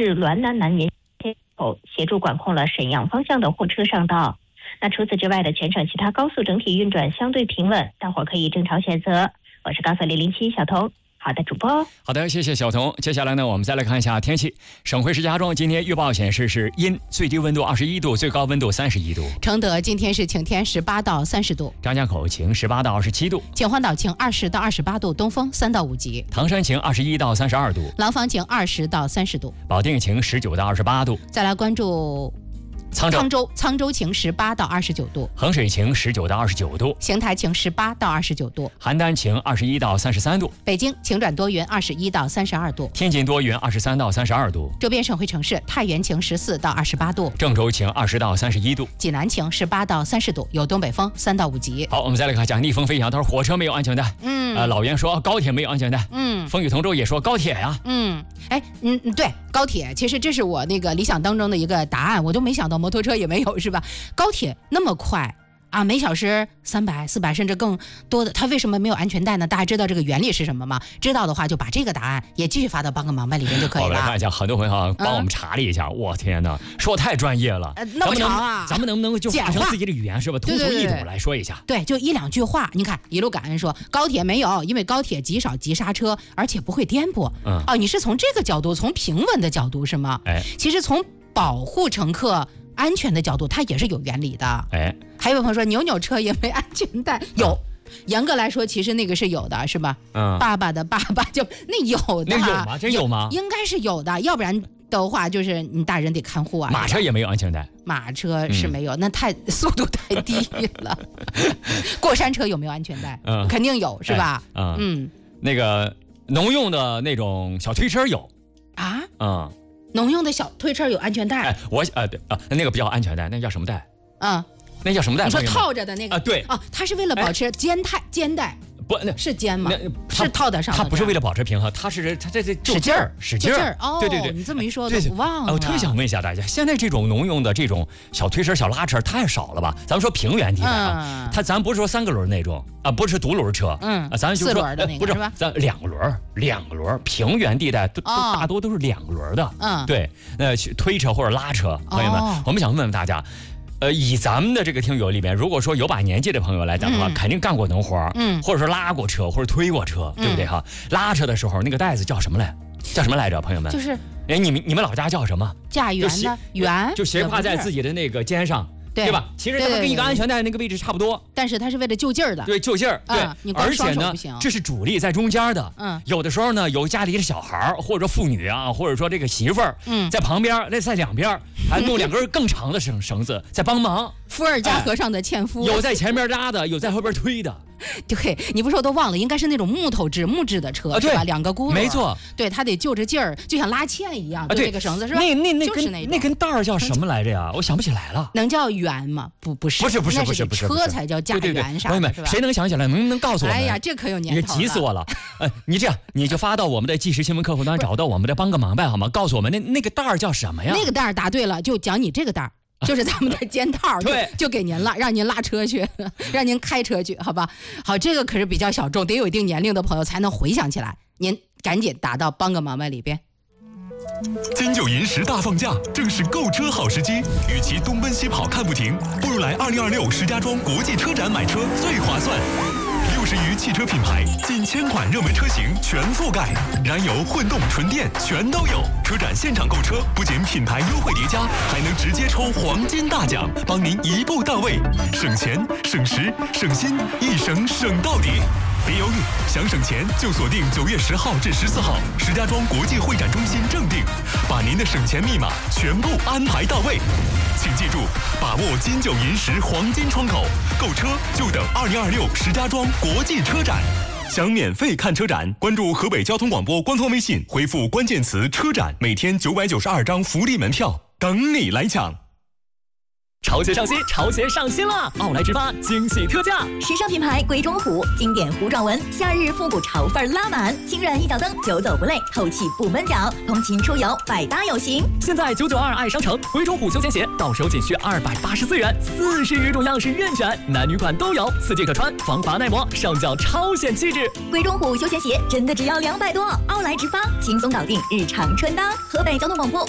至滦南南沿口，协助管控了沈阳方向的货车上道。那除此之外的全省其他高速整体运转相对平稳，大伙可以正常选择。我是高速007小彤。好的，主播。 好的，谢谢小彤。接下来呢，我们再来看一下天气。省会石家庄今天预报显示是阴，最低温度21度，最高温度31度。 承德今天是晴天，18到30度。 张家口晴，18到27度。 秦皇岛晴，20到28度，东风3到5级。 唐山晴，21到32度。 廊坊晴，20到30度。 保定晴，19到28度。 再来关注沧州晴18到29度， 衡水晴19到29度， 邢台晴18到29度， 邯郸晴21到33度， 北京晴转多云21到32度， 天津多云23到32度， 周边省会城市太原晴14到28度， 郑州晴20到31度， 济南晴18到30度，有东北风3到5级。 好，我们再来看讲逆风飞翔，他说火车没有安全带，老袁说高铁没有安全带，风雨同舟也说高铁呀， 对，高铁其实这是我那个理想当中的一个答案，我都没想到摩托车也没有，是吧？高铁那么快啊，每小时300、400甚至更多的，它为什么没有安全带呢？大家知道这个原理是什么吗？知道的话就把这个答案也继续发到帮个忙吧里面就可以了。 我们来看一下，很多朋友帮我们查了一下，我天哪，说太专业了， 那么长啊！ 咱们能不能就化成自己的语言，是吧？通俗易懂来说一下。 对，就1-2句话。你看，一路感恩说高铁没有，因为高铁极少急刹车，而且不会颠簸。你是从这个角度，从平稳的角度是吗？其实从保护乘客安全的角度，它也是有原理的。还有朋友说扭车也没安全带，有。严格来说，其实那个是有的，是吧？爸爸的爸爸就那有的， 那有吗？真有吗？ 应该是有的，要不然的话就是你大人得看护啊。 马车也没有安全带， 马车是没有，那速度太低了。过山车有没有安全带？肯定有，是吧？ 那个农用的那种小推车有啊？农用的小推车有安全带？ 那个不叫安全带，那叫什么带？那叫什么带？ 你说套着的那个对它是为了保持肩带。 不，那是肩吗？是套得上的。 它不是为了保持平衡，它这使劲儿。对， 你这么一说，我忘了。 我特别想问一下大家，现在这种农用的这种小推车、小拉车太少了吧？咱们说平原地带啊，咱不是说3个轮那种啊，不是独轮车，咱就说 4轮的那个， 不是吧？ 咱2轮，平原地带大多都是2轮的。对，推车或者拉车，朋友们，我们想问问大家。以咱们的这个听友里面，如果说有把年纪的朋友来讲的话，肯定干过农活，或者说拉过车或者推过车，对不对哈？拉车的时候那个袋子叫什么来着，朋友们？就是你们老家叫什么？ 驾辕的辕， 就斜挎在自己的那个肩上。对吧？其实它跟一个安全带那个位置差不多， 但是它是为了救劲儿的。 对，救劲儿。对，而且呢，这是主力在中间的。有的时候呢，有家里的小孩或者说妇女啊，或者说这个媳妇儿，在旁边，那在两边还弄2根更长的绳子在帮忙。 伏尔加河上的纤夫， 有在前面拉的，有在后边推的。 对，你不说我都忘了，应该是那种木质的车，是吧？2个轱辘， 没错。 对，它得就着劲儿，就像拉纤一样，对，那个绳子是吧？ 那根带儿叫什么来着呀？我想不起来了。 能叫辕吗？不是，车才叫驾辕啥的，是吧？ 谁能想起来？能告诉我们？ 哎呀，这可有年头了， 急死我了！你这样，你就发到我们的即时新闻客户端，找到我们的帮个忙呗，好吗？告诉我们那个带儿叫什么呀？ 那个带儿答对了，就讲你这个带儿。就是咱们的肩套， 对， 就给您了，让您拉车去，让您开车去，好吧？好，这个可是比较小众，得有一定年龄的朋友才能回想起来。您赶紧打到帮个忙吧里边。 金九银十大放假，正是购车好时机。与其东奔西跑看不停，不如来2026石家庄国际车展买车最划算。60余汽车品牌，近1000款热门车型全覆盖，燃油、混动、纯电全都有。车展现场购车，不仅品牌优惠叠加，还能直接抽黄金大奖，帮您一步到位，省钱、省时、省心，一省省到底。别犹豫，想省钱就锁定9月10号至14号，石家庄国际会展中心正定，把您的省钱密码全部安排到位。请记住，把握金九银十黄金窗口，购车就等2026石家庄国际车展。想免费看车展，关注河北交通广播官方微信，回复关键词车展，每天992张福利门票，等你来抢。 潮鞋上新，潮鞋上新了！奥莱直发惊喜特价， 时尚品牌鬼冢虎，经典虎爪纹，夏日复古潮范拉满，轻软一脚蹬，久走不累，透气不闷脚，通勤出游百搭有型。 现在992爱商城，鬼冢虎休闲鞋到手仅需284元，40余种样式任选，男女款都有，4季可穿，防滑耐磨，上脚超显气质。 鬼冢虎休闲鞋真的只要200多，奥莱直发轻松搞定日常穿搭。河北交通广播